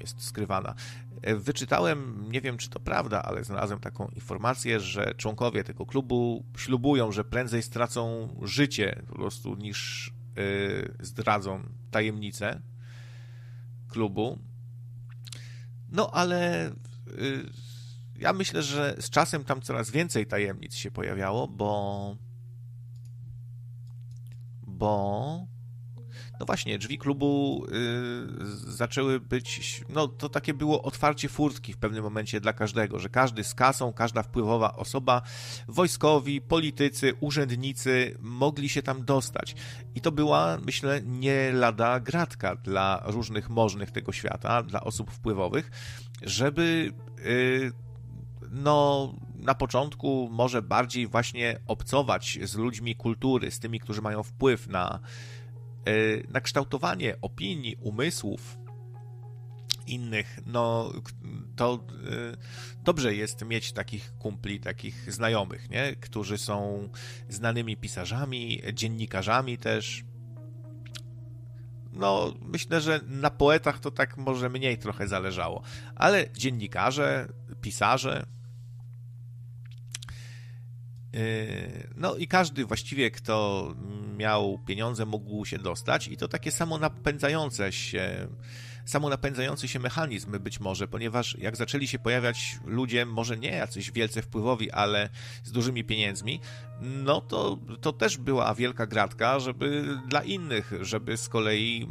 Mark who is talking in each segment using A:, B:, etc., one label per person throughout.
A: jest skrywana. Wyczytałem, nie wiem czy to prawda, ale znalazłem taką informację, że członkowie tego klubu ślubują, że prędzej stracą życie po prostu niż zdradzą tajemnicę klubu. No ale ja myślę, że z czasem tam coraz więcej tajemnic się pojawiało, bo no właśnie, drzwi klubu zaczęły być, no to takie było otwarcie furtki w pewnym momencie dla każdego, że każdy z kasą, każda wpływowa osoba, wojskowi, politycy, urzędnicy mogli się tam dostać. I to była, myślę, nie lada gratka dla różnych możnych tego świata, dla osób wpływowych, żeby no na początku może bardziej właśnie obcować z ludźmi kultury, z tymi, którzy mają wpływ na kształtowanie opinii, umysłów innych. No to dobrze jest mieć takich kumpli, takich znajomych, nie? Którzy są znanymi pisarzami, dziennikarzami też. No myślę, że na poetach to tak może mniej trochę zależało, ale dziennikarze, pisarze, no i każdy właściwie, kto miał pieniądze, mógł się dostać i to takie samonapędzający się mechanizm być może, ponieważ jak zaczęli się pojawiać ludzie, może nie jacyś wielce wpływowi, ale z dużymi pieniędzmi, no to też była wielka gratka, żeby dla innych, żeby z kolei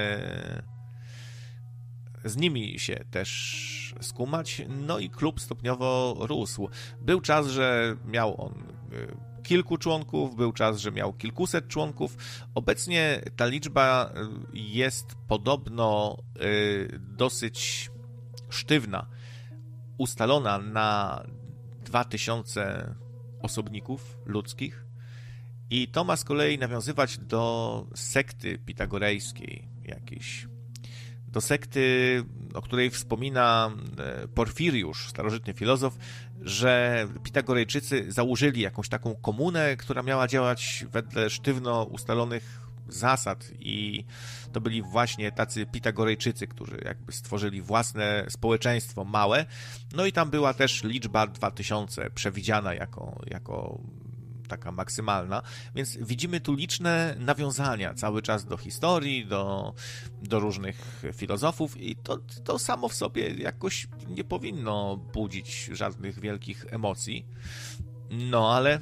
A: z nimi się też skumać, no i klub stopniowo rósł. Był czas, że miał on kilku członków, był czas, że miał kilkuset członków. Obecnie ta liczba jest podobno dosyć sztywna, ustalona na 2000 osobników ludzkich i to ma z kolei nawiązywać do sekty pitagorejskiej jakiejś. Do sekty, o której wspomina Porfiriusz, starożytny filozof, że Pitagorejczycy założyli jakąś taką komunę, która miała działać wedle sztywno ustalonych zasad i to byli właśnie tacy Pitagorejczycy, którzy jakby stworzyli własne społeczeństwo małe. No i tam była też liczba 2000 przewidziana jako taka maksymalna, więc widzimy tu liczne nawiązania cały czas do historii, do różnych filozofów i to samo w sobie jakoś nie powinno budzić żadnych wielkich emocji. No ale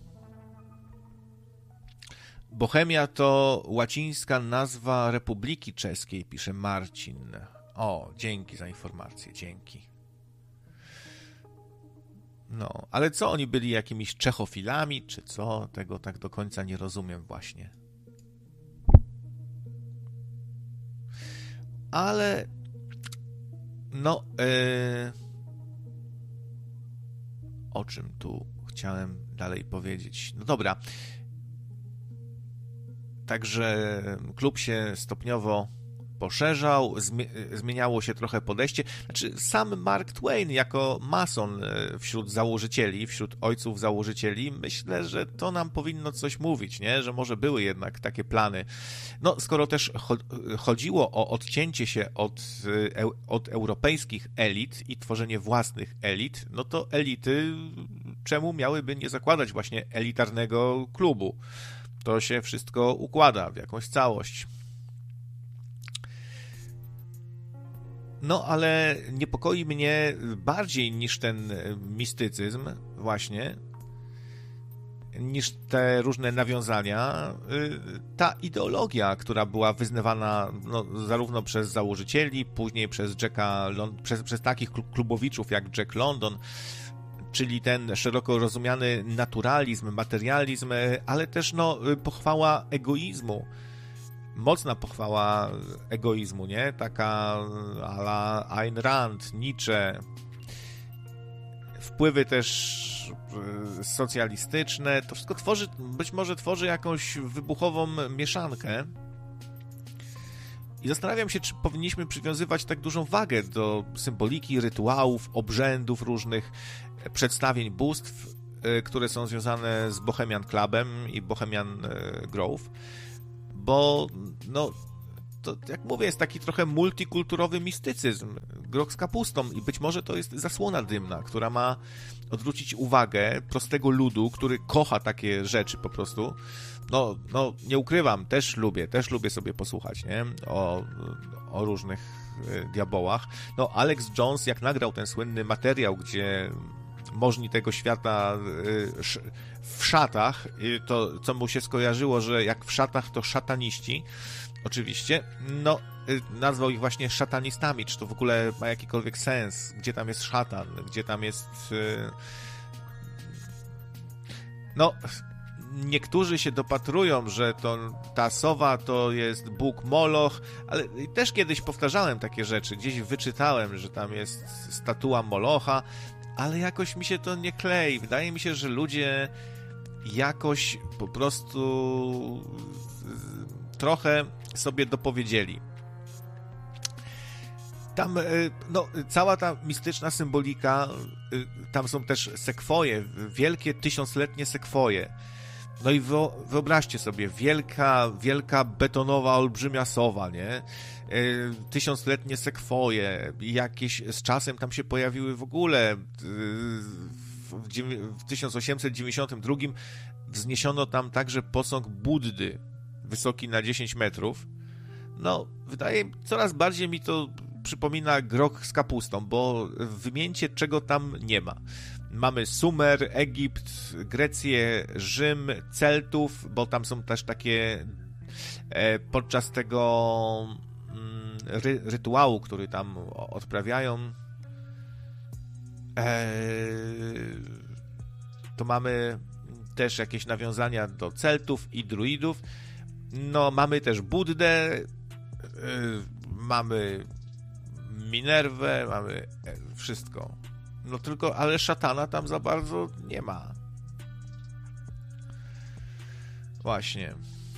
A: Bohemia to łacińska nazwa Republiki Czeskiej, pisze Marcin. O, dzięki za informację, dzięki. No, ale co, oni byli jakimiś czechofilami, czy co? Tego tak do końca nie rozumiem właśnie. Ale no, o czym tu chciałem dalej powiedzieć? No dobra. Także klub się stopniowo poszerzał, zmieniało się trochę podejście. Znaczy, sam Mark Twain jako mason wśród założycieli, wśród ojców założycieli, myślę, że to nam powinno coś mówić, nie? Że może były jednak takie plany. No, skoro też chodziło o odcięcie się od europejskich elit i tworzenie własnych elit, no to elity czemu miałyby nie zakładać właśnie elitarnego klubu? To się wszystko układa w jakąś całość. No, ale niepokoi mnie bardziej niż ten mistycyzm właśnie, niż te różne nawiązania, ta ideologia, która była wyznawana no, zarówno przez założycieli, później przez przez takich klubowiczów jak Jack London, czyli ten szeroko rozumiany naturalizm, materializm, ale też no, pochwała egoizmu. Mocna pochwała egoizmu, nie? Taka a la Ayn Rand, Nietzsche. Wpływy też socjalistyczne. To wszystko być może tworzy jakąś wybuchową mieszankę. I zastanawiam się, czy powinniśmy przywiązywać tak dużą wagę do symboliki, rytuałów, obrzędów różnych, przedstawień bóstw, które są związane z Bohemian Clubem i Bohemian Grove. Bo no, to, jak mówię, jest taki trochę multikulturowy mistycyzm, groch z kapustą i być może to jest zasłona dymna, która ma odwrócić uwagę prostego ludu, który kocha takie rzeczy po prostu. No nie ukrywam, też lubię sobie posłuchać, nie? O różnych diabołach. No, Alex Jones, jak nagrał ten słynny materiał, gdzie możni tego świata w szatach, to co mu się skojarzyło, że jak w szatach, to szataniści, oczywiście, no, nazwał ich właśnie szatanistami. Czy to w ogóle ma jakikolwiek sens? Gdzie tam jest szatan? Gdzie tam jest... No, niektórzy się dopatrują, że ta sowa to jest Bóg Moloch, ale też kiedyś powtarzałem takie rzeczy. Gdzieś wyczytałem, że tam jest statua Molocha, ale jakoś mi się to nie klei. Wydaje mi się, że ludzie jakoś po prostu trochę sobie dopowiedzieli. Tam, no, cała ta mistyczna symbolika, tam są też sekwoje, wielkie tysiącletnie sekwoje. No i wyobraźcie sobie, wielka betonowa, olbrzymia sowa, nie? Tysiącletnie sekwoje, jakieś z czasem tam się pojawiły w ogóle. W 1892 wzniesiono tam także posąg Buddy, wysoki na 10 metrów. No, coraz bardziej mi to przypomina groch z kapustą, bo wymieńcie, czego tam nie ma. Mamy Sumer, Egipt, Grecję, Rzym, Celtów, bo tam są też takie podczas tego rytuału, który tam odprawiają, to mamy też jakieś nawiązania do Celtów i druidów. No, mamy też Buddę, mamy Minerwę, mamy wszystko. No tylko, ale szatana tam za bardzo nie ma. Właśnie.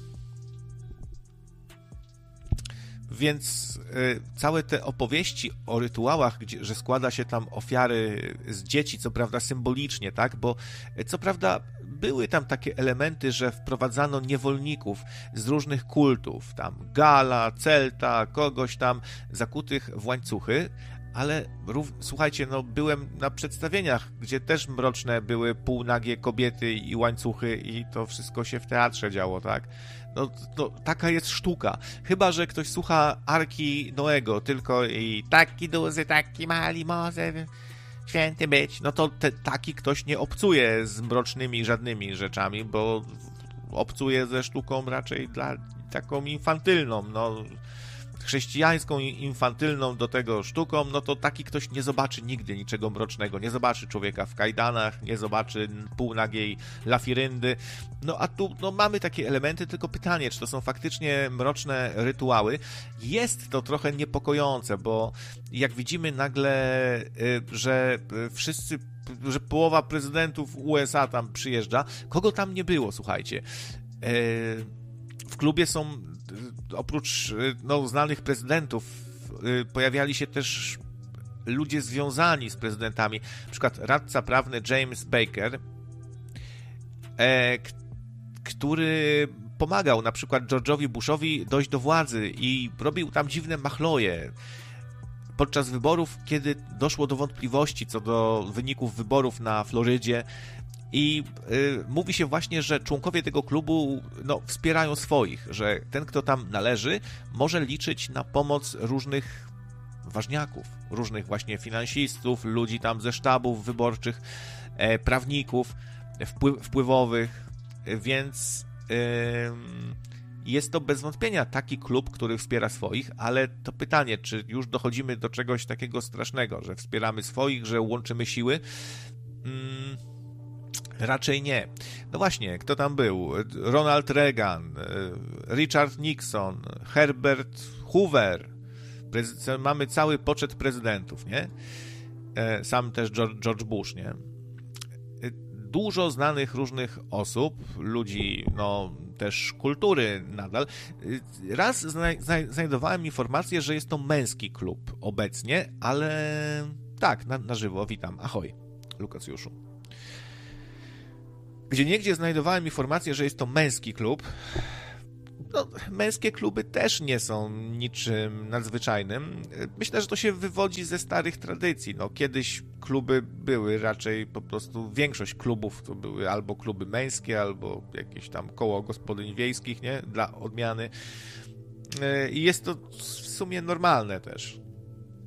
A: Więc całe te opowieści o rytuałach, że składa się tam ofiary z dzieci, co prawda symbolicznie, tak? Bo co prawda były tam takie elementy, że wprowadzano niewolników z różnych kultów, tam Gala, Celta, kogoś tam zakutych w łańcuchy, ale słuchajcie, no byłem na przedstawieniach, gdzie też mroczne były półnagie kobiety i łańcuchy i to wszystko się w teatrze działo, tak? No taka jest sztuka. Chyba że ktoś słucha Arki Noego tylko i taki duży, taki mali może święty być, no to taki ktoś nie obcuje z mrocznymi żadnymi rzeczami, bo obcuje ze sztuką raczej taką infantylną, no chrześcijańską, infantylną do tego sztuką, no to taki ktoś nie zobaczy nigdy niczego mrocznego, nie zobaczy człowieka w kajdanach, nie zobaczy półnagiej lafiryndy, no a tu no, mamy takie elementy, tylko pytanie, czy to są faktycznie mroczne rytuały. Jest to trochę niepokojące, bo jak widzimy nagle, że połowa prezydentów USA tam przyjeżdża, kogo tam nie było, słuchajcie. W klubie są oprócz znanych prezydentów pojawiali się też ludzie związani z prezydentami, na przykład radca prawny James Baker, który pomagał na przykład George'owi Bushowi dojść do władzy i robił tam dziwne machloje. Podczas wyborów, kiedy doszło do wątpliwości co do wyników wyborów na Florydzie, i mówi się właśnie, że członkowie tego klubu wspierają swoich, że ten, kto tam należy, może liczyć na pomoc różnych ważniaków, różnych właśnie finansistów, ludzi tam ze sztabów wyborczych, prawników, wpływowych, więc jest to bez wątpienia taki klub, który wspiera swoich, ale to pytanie, czy już dochodzimy do czegoś takiego strasznego, że wspieramy swoich, że łączymy siły? Raczej nie. No właśnie, kto tam był? Ronald Reagan, Richard Nixon, Herbert Hoover. Mamy cały poczet prezydentów, nie? Sam też George Bush, nie? Dużo znanych różnych osób, ludzi, też kultury nadal. Raz znajdowałem informację, że jest to męski klub obecnie, ale tak, na żywo. Witam. Ahoj, Lukacjuszu. Gdzieniegdzie znajdowałem informację, że jest to męski klub. No, męskie kluby też nie są niczym nadzwyczajnym. Myślę, że to się wywodzi ze starych tradycji. No, kiedyś kluby były raczej po prostu, większość klubów to były albo kluby męskie, albo jakieś tam koło gospodyń wiejskich, nie? Dla odmiany. I jest to w sumie normalne też.